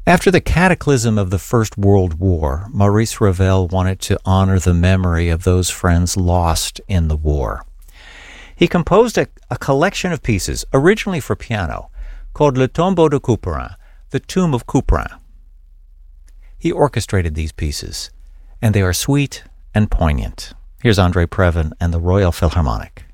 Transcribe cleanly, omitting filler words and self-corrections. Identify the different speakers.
Speaker 1: After the cataclysm of the First World War, Maurice Ravel wanted to honor the memory of those friends lost in the war. He composed a collection of pieces, originally for piano, called Le Tombeau de Couperin, the Tomb of Couperin. He orchestrated these pieces, and they are sweet and poignant. Here's Andre Previn and the Royal Philharmonic.